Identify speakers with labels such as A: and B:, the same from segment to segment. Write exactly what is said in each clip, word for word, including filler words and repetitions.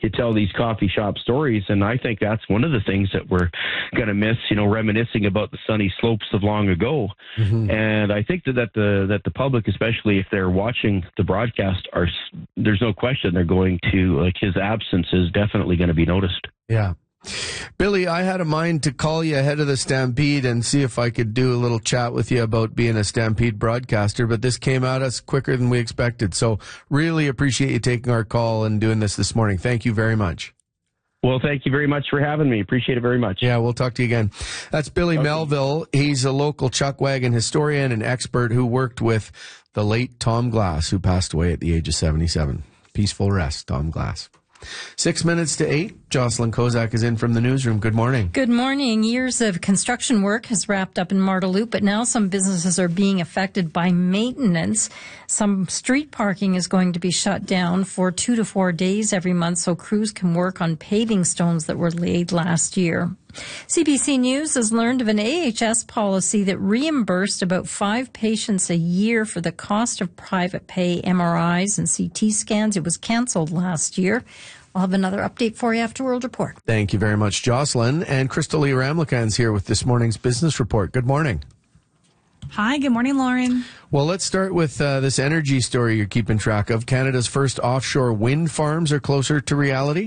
A: you tell these coffee shop stories, and I think that's one of the things that we're going to miss, you know, reminiscing about the sunny slopes of long ago. Mm-hmm. And I think that, that the that the public, especially if they're watching the broadcast, are there's no question they're going to, like, his absence is definitely going to be noticed.
B: Yeah. Billy, I had a mind to call you ahead of the Stampede and see if I could do a little chat with you about being a Stampede broadcaster, but this came at us quicker than we expected. So really appreciate you taking our call and doing this this morning. Thank you very much.
A: Well, thank you very much for having me. Appreciate it very much.
B: Yeah, we'll talk to you again. That's Billy okay. Melville. He's a local chuck wagon historian and expert who worked with the late Tom Glass, who passed away at the age of seventy-seven. Peaceful rest, Tom Glass. Six minutes to eight. Jocelyn Kozak is in from the newsroom. Good morning.
C: Good morning. Years of construction work has wrapped up in Marda Loop, but now some businesses are being affected by maintenance. Some street parking is going to be shut down for two to four days every month so crews can work on paving stones that were laid last year. C B C News has learned of an A H S policy that reimbursed about five patients a year for the cost of private pay M R Is and C T scans. It was canceled last year. I'll have another update for you after World Report.
B: Thank you very much, Jocelyn. And Crystal Lee Ramlakan's here with this morning's business report. Good morning.
D: Hi, good morning, Lauren.
B: Well, let's start with uh, this energy story you're keeping track of. Canada's first offshore wind farms are closer to reality.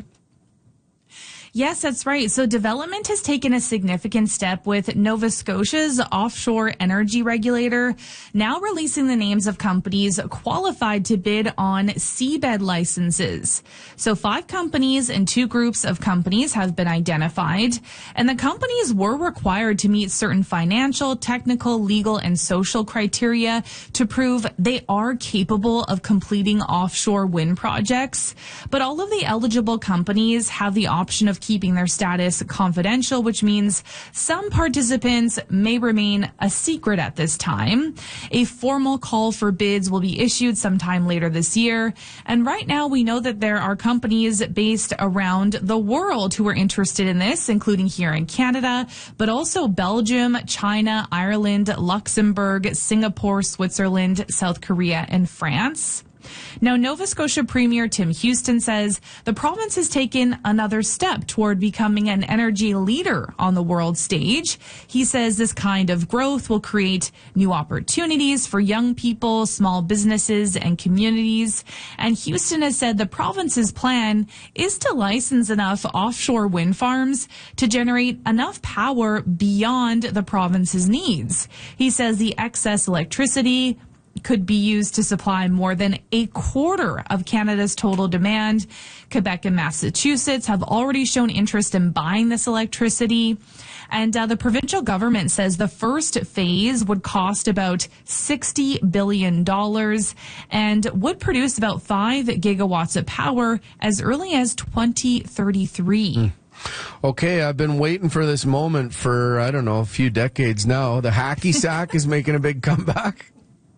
D: Yes, that's right. So development has taken a significant step with Nova Scotia's offshore energy regulator now releasing the names of companies qualified to bid on seabed licenses. So five companies and two groups of companies have been identified, and the companies were required to meet certain financial, technical, legal, and social criteria to prove they are capable of completing offshore wind projects. But all of the eligible companies have the option of keeping their status confidential, which means some participants may remain a secret at this time. A formal call for bids will be issued sometime later this year. And right now we know that there are companies based around the world who are interested in this, including here in Canada, but also Belgium, China, Ireland, Luxembourg, Singapore, Switzerland, South Korea, and France. Now, Nova Scotia Premier Tim Houston says the province has taken another step toward becoming an energy leader on the world stage. He says this kind of growth will create new opportunities for young people, small businesses, and communities. And Houston has said the province's plan is to license enough offshore wind farms to generate enough power beyond the province's needs. He says the excess electricity could be used to supply more than a quarter of Canada's total demand. Quebec and Massachusetts have already shown interest in buying this electricity. And uh, the provincial government says the first phase would cost about sixty billion dollars and would produce about five gigawatts of power as early as twenty thirty-three. Mm.
B: Okay, I've been waiting for this moment for, I don't know, a few decades now. The hacky sack is making a big comeback.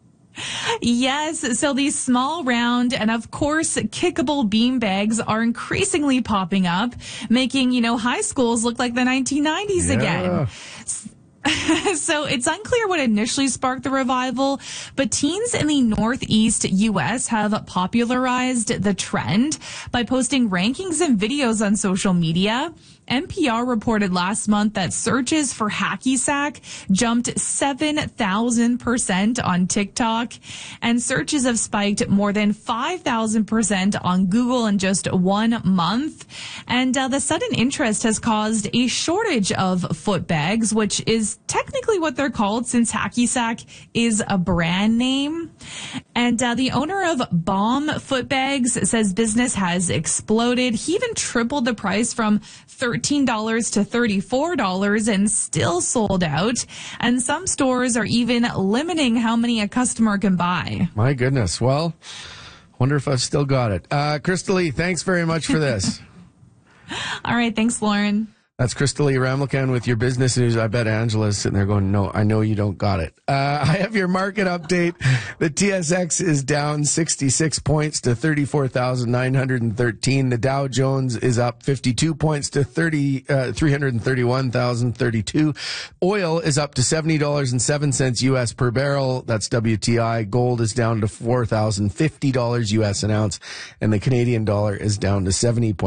D: Yes, so these small, round, and of course, kickable beanbags are increasingly popping up, making, you know, high schools look like the nineteen nineties
B: yeah.
D: again. So it's unclear what initially sparked the revival, but teens in the Northeast U S have popularized the trend by posting rankings and videos on social media. N P R reported last month that searches for hacky sack jumped seven thousand percent on TikTok, and searches have spiked more than five thousand percent on Google in just one month. And uh, the sudden interest has caused a shortage of foot bags, which is technically what they're called since hacky sack is a brand name. And uh, the owner of Bomb Foot Bags says business has exploded. He even tripled the price from thirteen dollars to thirty-four dollars and still sold out. And some stores are even limiting how many a customer can buy.
B: My goodness. Well, wonder if I've still got it. Uh, Crystal Lee, thanks very much for this.
D: All right. Thanks, Lauren.
B: That's Crystal Lee Ramlakan with your business news. I bet Angela's sitting there going, no, I know you don't got it. Uh, I have your market update. The T S X is down sixty-six points to thirty-four thousand nine hundred thirteen. The Dow Jones is up fifty-two points to thirty, uh, three hundred thirty-one thousand thirty-two. Oil is up to seventy dollars and seven cents U S per barrel. That's W T I. Gold is down to four thousand fifty dollars U S an ounce. And the Canadian dollar is down to seventy